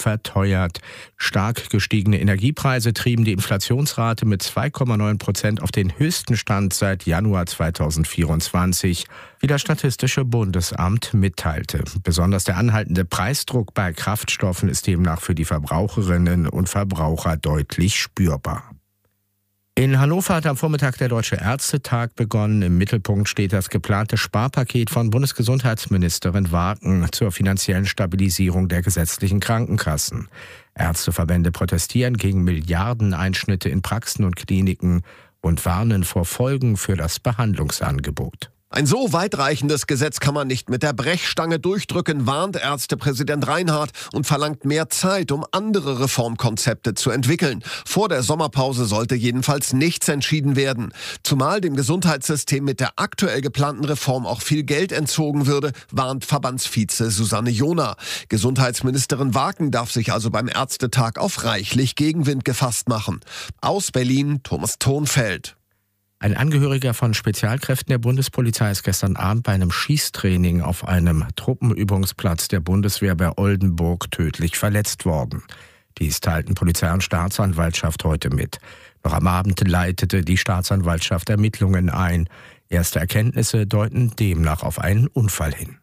verteuert. Stark gestiegene Energiepreise trieben die Inflationsrate mit 2,9% auf den höchsten Stand seit Januar 2024, wie das Statistische Bundesamt mitteilte. Besonders der anhaltende Preisdruck bei Kraftstoffen ist demnach für die Verbraucherinnen und Verbraucher deutlich spürbar. In Hannover hat am Vormittag der Deutsche Ärztetag begonnen. Im Mittelpunkt steht das geplante Sparpaket von Bundesgesundheitsministerin Wagen zur finanziellen Stabilisierung der gesetzlichen Krankenkassen. Ärzteverbände protestieren gegen Milliardeneinschnitte in Praxen und Kliniken und warnen vor Folgen für das Behandlungsangebot. Ein so weitreichendes Gesetz kann man nicht mit der Brechstange durchdrücken, warnt Ärztepräsident Reinhardt und verlangt mehr Zeit, um andere Reformkonzepte zu entwickeln. Vor der Sommerpause sollte jedenfalls nichts entschieden werden. Zumal dem Gesundheitssystem mit der aktuell geplanten Reform auch viel Geld entzogen würde, warnt Verbandsvize Susanne Johner. Gesundheitsministerin Wagen darf sich also beim Ärztetag auf reichlich Gegenwind gefasst machen. Aus Berlin, Thomas Thonfeld. Ein Angehöriger von Spezialkräften der Bundespolizei ist gestern Abend bei einem Schießtraining auf einem Truppenübungsplatz der Bundeswehr bei Oldenburg tödlich verletzt worden. Dies teilten Polizei und Staatsanwaltschaft heute mit. Noch am Abend leitete die Staatsanwaltschaft Ermittlungen ein. Erste Erkenntnisse deuten demnach auf einen Unfall hin.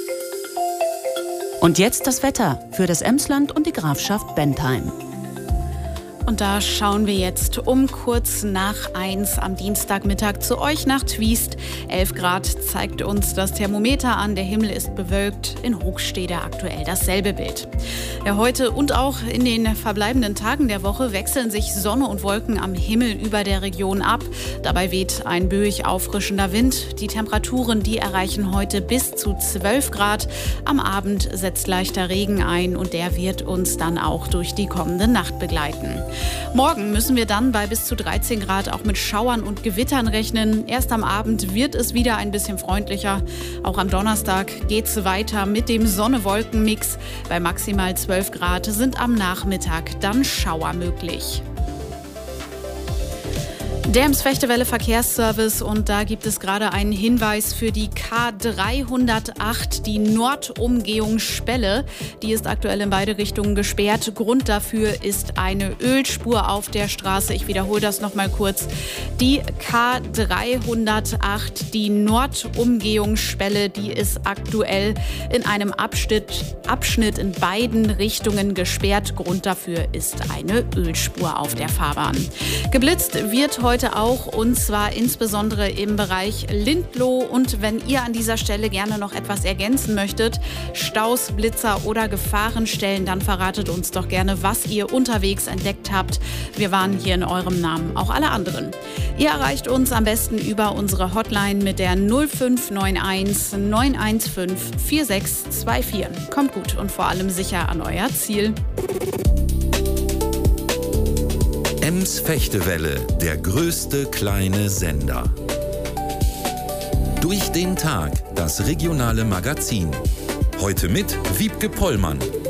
Und jetzt das Wetter für das Emsland und die Grafschaft Bentheim. Und da schauen wir jetzt um kurz nach 1 am Dienstagmittag zu euch nach Twiest. 11 Grad zeigt uns das Thermometer an. Der Himmel ist bewölkt. In Hochstede aktuell dasselbe Bild. Ja, heute und auch in den verbleibenden Tagen der Woche wechseln sich Sonne und Wolken am Himmel über der Region ab. Dabei weht ein böig auffrischender Wind. Die Temperaturen, die erreichen heute bis zu 12 Grad. Am Abend setzt leichter Regen ein und der wird uns dann auch durch die kommende Nacht begleiten. Morgen müssen wir dann bei bis zu 13 Grad auch mit Schauern und Gewittern rechnen. Erst am Abend wird es wieder ein bisschen freundlicher. Auch am Donnerstag geht's weiter mit dem Sonne-Wolken-Mix. Bei maximal 12 Grad sind am Nachmittag dann Schauer möglich. Der Ems-Fechtewelle Verkehrsservice und da gibt es gerade einen Hinweis für die K308, die Nordumgehung Spelle. Die ist aktuell in beide Richtungen gesperrt. Grund dafür ist eine Ölspur auf der Straße. Ich wiederhole das nochmal kurz. Die K308, die Nordumgehung Spelle, die ist aktuell in einem Abschnitt in beiden Richtungen gesperrt. Grund dafür ist eine Ölspur auf der Fahrbahn. Geblitzt wird heute auch, und zwar insbesondere im Bereich Lindloh. Und wenn ihr an dieser Stelle gerne noch etwas ergänzen möchtet, Staus, Blitzer oder Gefahrenstellen, dann verratet uns doch gerne, was ihr unterwegs entdeckt habt. Wir warnen hier in eurem Namen auch alle anderen. Ihr erreicht uns am besten über unsere Hotline mit der 0591 915 4624. Kommt gut und vor allem sicher an euer Ziel. Ems-Fechtewelle, der größte kleine Sender. Durch den Tag, das regionale Magazin. Heute mit Wiebke Pollmann.